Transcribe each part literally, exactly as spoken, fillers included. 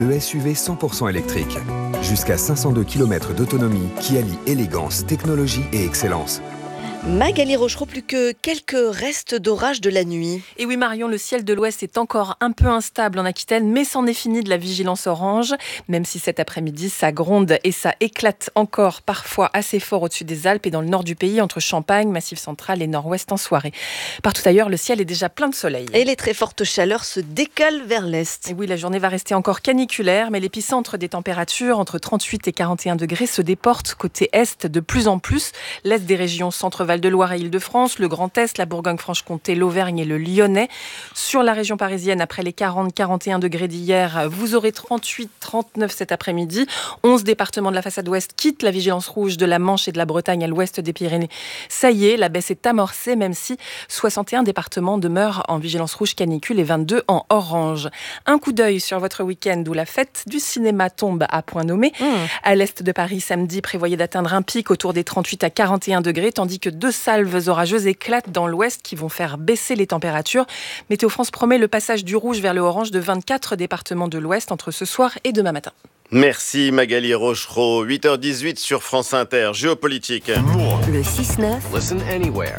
E S U V cent pour cent électrique. Jusqu'à cinq cent deux kilomètres d'autonomie qui allie élégance, technologie et excellence. Magali Rochereau, plus que quelques restes d'orage de la nuit. Et oui Marion, le ciel de l'Ouest est encore un peu instable en Aquitaine, mais c'en est fini de la vigilance orange, même si cet après-midi ça gronde et ça éclate encore parfois assez fort au-dessus des Alpes et dans le nord du pays, entre Champagne, Massif central et Nord-Ouest en soirée. Partout ailleurs, le ciel est déjà plein de soleil. Et les très fortes chaleurs se décalent vers l'Est. Et oui, la journée va rester encore caniculaire, mais l'épicentre des températures, entre trente-huit et quarante et un degrés, se déporte côté Est de plus en plus. L'Est des régions centre-Val de Loire et Île-de-France, le Grand Est, la Bourgogne-Franche-Comté, l'Auvergne et le Lyonnais. Sur la région parisienne, après les quarante à quarante et un degrés d'hier, vous aurez trente-huit à trente-neuf cet après-midi. onze départements de la façade ouest quittent la vigilance rouge de la Manche et de la Bretagne à l'ouest des Pyrénées. Ça y est, la baisse est amorcée, même si soixante et un départements demeurent en vigilance rouge canicule et vingt-deux en orange. Un coup d'œil sur votre week-end où la fête du cinéma tombe à point nommé. Mmh. À l'est de Paris, samedi, prévoyez d'atteindre un pic autour des trente-huit à quarante et un degrés, tandis que deux salves orageuses éclatent dans l'ouest qui vont faire baisser les températures. Météo France promet le passage du rouge vers le orange de vingt-quatre départements de l'ouest entre ce soir et demain matin. Merci Magali Rochereau. huit heures dix-huit sur France Inter. Géopolitique. Le six neuf. Listen anywhere.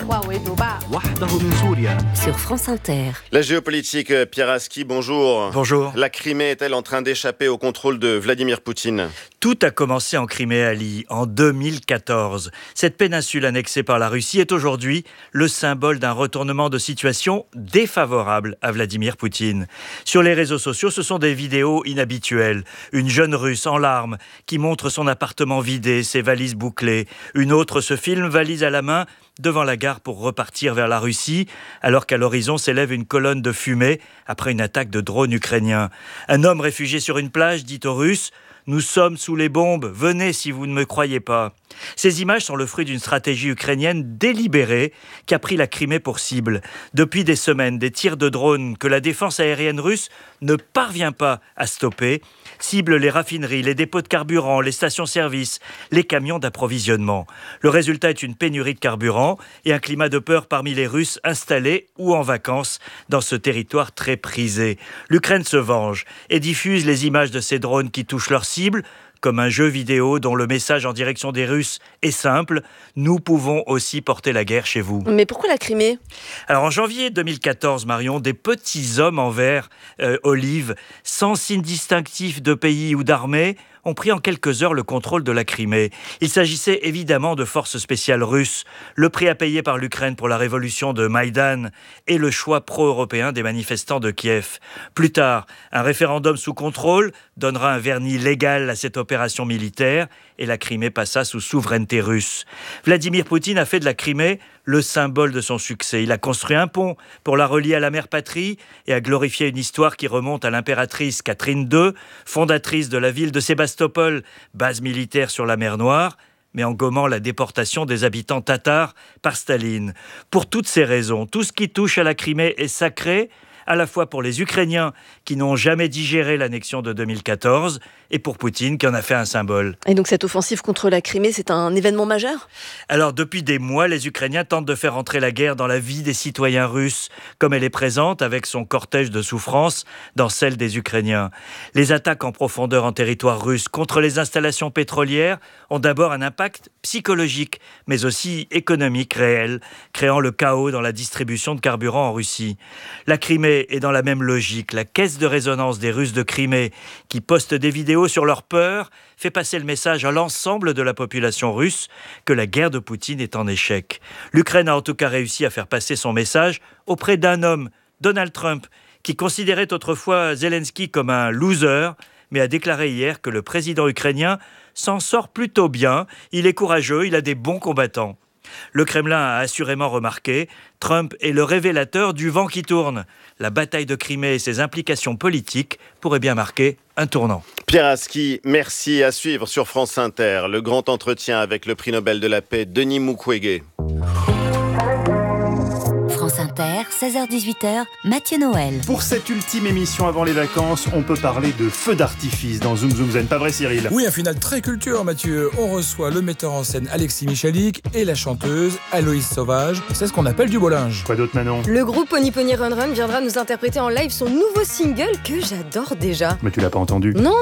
Sur France Inter. La géopolitique, Pierre Aski, bonjour. Bonjour. La Crimée est-elle en train d'échapper au contrôle de Vladimir Poutine ? Tout a commencé en Crimée, Ali, en deux mille quatorze. Cette péninsule annexée par la Russie est aujourd'hui le symbole d'un retournement de situation défavorable à Vladimir Poutine. Sur les réseaux sociaux, ce sont des vidéos inhabituelles. Une jeune Russe en larmes qui montre son appartement vidé, ses valises bouclées. Une autre se filme, valise à la main, devant la gare pour repartir vers la Russie, alors qu'à l'horizon s'élève une colonne de fumée après une attaque de drone ukrainien. Un homme réfugié sur une plage dit aux Russes « Nous sommes sous les bombes, venez si vous ne me croyez pas ». Ces images sont le fruit d'une stratégie ukrainienne délibérée qui a pris la Crimée pour cible. Depuis des semaines, des tirs de drones que la défense aérienne russe ne parvient pas à stopper ciblent les raffineries, les dépôts de carburant, les stations-service, les camions d'approvisionnement. Le résultat est une pénurie de carburant et un climat de peur parmi les Russes installés ou en vacances dans ce territoire très prisé. L'Ukraine se venge et diffuse les images de ces drones qui touchent leur cible, comme un jeu vidéo dont le message en direction des Russes est simple, nous pouvons aussi porter la guerre chez vous. Mais pourquoi la Crimée ? Alors en janvier deux mille quatorze, Marion, des petits hommes en vert euh, olive, sans signe distinctif de pays ou d'armée, ont pris en quelques heures le contrôle de la Crimée. Il s'agissait évidemment de forces spéciales russes, le prix à payer par l'Ukraine pour la révolution de Maïdan et le choix pro-européen des manifestants de Kiev. Plus tard, un référendum sous contrôle donnera un vernis légal à cette opération militaire et la Crimée passa sous souveraineté russe. Vladimir Poutine a fait de la Crimée le symbole de son succès. Il a construit un pont pour la relier à la mère patrie et a glorifié une histoire qui remonte à l'impératrice Catherine deux, fondatrice de la ville de Sébastopol, base militaire sur la mer Noire, mais en gommant la déportation des habitants tatars par Staline. Pour toutes ces raisons, tout ce qui touche à la Crimée est sacré, à la fois pour les Ukrainiens qui n'ont jamais digéré l'annexion de deux mille quatorze et pour Poutine qui en a fait un symbole. Et donc cette offensive contre la Crimée, c'est un événement majeur ? Alors depuis des mois, les Ukrainiens tentent de faire entrer la guerre dans la vie des citoyens russes, comme elle est présente avec son cortège de souffrance dans celle des Ukrainiens. Les attaques en profondeur en territoire russe contre les installations pétrolières ont d'abord un impact psychologique, mais aussi économique réel, créant le chaos dans la distribution de carburant en Russie. La Crimée est dans la même logique. La caisse de résonance des Russes de Crimée, qui postent des vidéos sur leur peur, fait passer le message à l'ensemble de la population russe que la guerre de Poutine est en échec. L'Ukraine a en tout cas réussi à faire passer son message auprès d'un homme, Donald Trump, qui considérait autrefois Zelensky comme un loser, mais a déclaré hier que le président ukrainien s'en sort plutôt bien. Il est courageux, il a des bons combattants. Le Kremlin a assurément remarqué, Trump est le révélateur du vent qui tourne. La bataille de Crimée et ses implications politiques pourraient bien marquer un tournant. Pierre Aski, merci. À suivre sur France Inter, le grand entretien avec le prix Nobel de la paix, Denis Mukwege. France Inter, seize heures dix-huit heures, Mathieu Noël. Pour cette ultime émission avant les vacances, on peut parler de feux d'artifice dans Zoom Zoom Zen. Pas vrai, Cyril? Oui, un final très culture, Mathieu. On reçoit le metteur en scène Alexis Michalik et la chanteuse Aloïse Sauvage. C'est ce qu'on appelle du beau linge. Quoi d'autre, Manon? Le groupe Pony Pony Run Run viendra nous interpréter en live son nouveau single que j'adore déjà. Mais tu l'as pas entendu? Non.